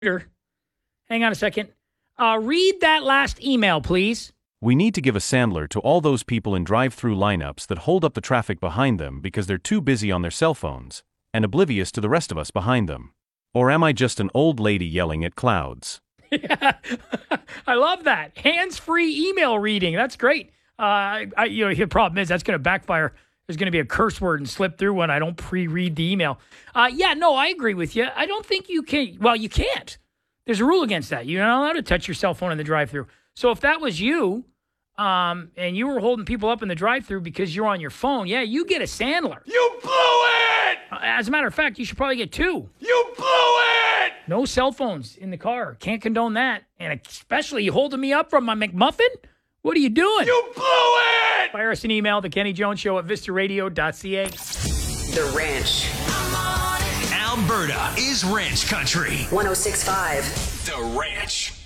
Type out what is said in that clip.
Hang on a second. Read that last email, please. We need to give a Sandler to all those people in drive-through lineups that hold up the traffic behind them because they're too busy on their cell phones and oblivious to the rest of us behind them. Or am I just an old lady yelling at clouds? Yeah, I love that. Hands-free email reading. That's great. The problem is that's going to backfire. There's going to be a curse word and slip through when I don't pre-read the email. I agree with you. I don't think you can. Well, you can't. There's a rule against that. You're not allowed to touch your cell phone in the drive-thru. So if that was you, and you were holding people up in the drive-thru because you're on your phone, yeah, you get a Sandler. You blew it! As a matter of fact, you should probably get 2. You blew it! No cell phones in the car. Can't condone that. And especially you holding me up from my McMuffin? What are you doing? You blew it! Fire us an email, The Kenny Jones Show at vistaradio.ca. The Ranch. Alberta is Ranch Country. 106.5. The Ranch.